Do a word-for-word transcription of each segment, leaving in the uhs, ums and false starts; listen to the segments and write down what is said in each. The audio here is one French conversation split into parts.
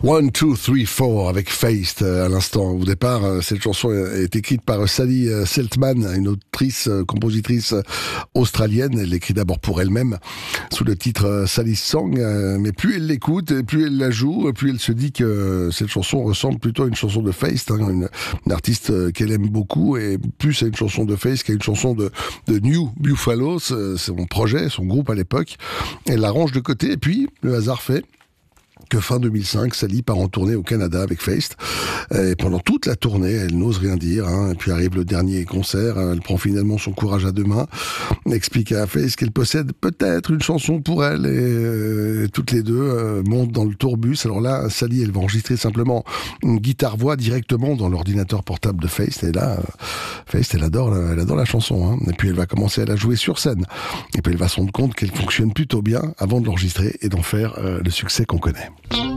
One, two, three, four avec Feist à l'instant. Au départ, cette chanson est écrite par Sally Seltman, une autrice, compositrice australienne. Elle l'écrit d'abord pour elle-même sous le titre Sally's Song, mais plus elle l'écoute, plus elle la joue, plus elle se dit que cette chanson ressemble plutôt à une chanson de Feist, hein, une, une artiste qu'elle aime beaucoup, et plus à une chanson de Feist qu'à une chanson de, de New Buffalo, c'est son projet, son groupe à l'époque. Elle la range de côté, et puis le hasard fait que fin deux mille cinq, Sally part en tournée au Canada avec Feist. Et pendant toute la tournée, elle n'ose rien dire. Hein. Et puis arrive le dernier concert. Elle prend finalement son courage à deux mains. Explique à Feist qu'elle possède peut-être une chanson pour elle. Et euh, toutes les deux euh, montent dans le tourbus. Alors là, Sally, elle va enregistrer simplement une guitare-voix directement dans l'ordinateur portable de Feist. Et là, euh, Feist, elle adore, elle adore la chanson. Hein. Et puis elle va commencer à la jouer sur scène. Et puis elle va se rendre compte qu'elle fonctionne plutôt bien avant de l'enregistrer et d'en faire euh, le succès qu'on connaît.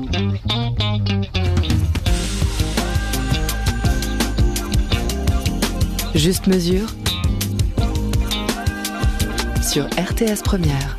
Juste mesure sur R T S Première.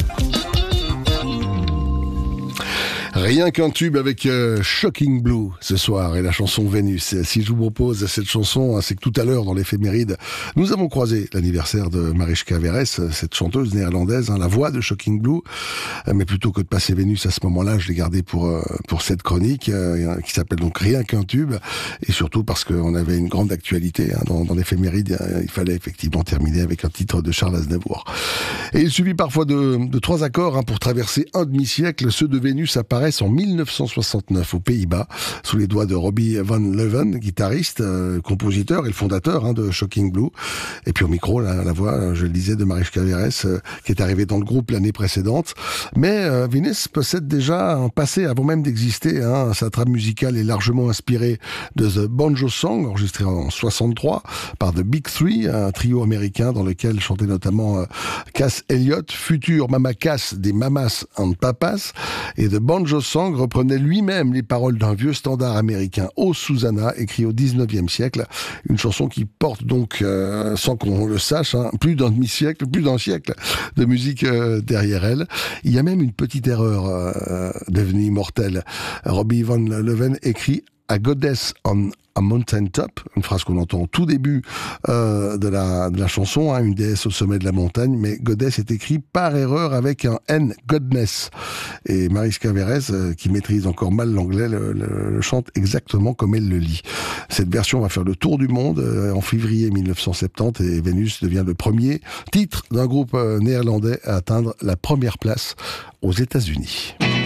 Rien qu'un tube avec euh, Shocking Blue ce soir et la chanson Vénus. Et si je vous propose cette chanson, c'est que tout à l'heure dans l'éphéméride, nous avons croisé l'anniversaire de Mariska Verres, cette chanteuse néerlandaise, hein, la voix de Shocking Blue. Mais plutôt que de passer Vénus à ce moment-là, je l'ai gardé pour euh, pour cette chronique euh, qui s'appelle donc Rien qu'un tube, et surtout parce qu'on avait une grande actualité hein, dans, dans l'éphéméride. Il fallait effectivement terminer avec un titre de Charles Aznavour. Et il suffit parfois de, de trois accords hein, pour traverser un demi-siècle. Ceux de Vénus apparaissent en mille neuf cent soixante-neuf aux Pays-Bas, sous les doigts de Robbie Van Leuven, guitariste, euh, compositeur et le fondateur hein, de Shocking Blue. Et puis au micro, la, la voix, je le disais, de Mariska Verres, euh, qui est arrivée dans le groupe l'année précédente. Mais euh, Vénus possède déjà un passé avant même d'exister. Hein. Sa trame musicale est largement inspirée de The Banjo Song, enregistré en soixante-trois par The Big Three, un trio américain dans lequel chantait notamment euh, Cass Elliot, futur Mama Cass des Mamas and Papas. Et The Banjo Song reprenait lui-même les paroles d'un vieux standard américain, Oh Susanna, écrit au dix-neuvième siècle. Une chanson qui porte donc, euh, sans qu'on le sache, hein, plus d'un demi-siècle, plus d'un siècle de musique euh, derrière elle. Il y a même une petite erreur euh, devenue immortelle. Robbie Van Leuven écrit A Goddess on a Mountain Top, une phrase qu'on entend au tout début euh, de, la, de la chanson, hein, une déesse au sommet de la montagne, mais Goddess est écrit par erreur avec un N, Godness. Et Mariska Verres, euh, qui maîtrise encore mal l'anglais, le, le, le chante exactement comme elle le lit. Cette version va faire le tour du monde euh, en février mille neuf cent soixante-dix et Vénus devient le premier titre d'un groupe euh, néerlandais à atteindre la première place aux États-Unis.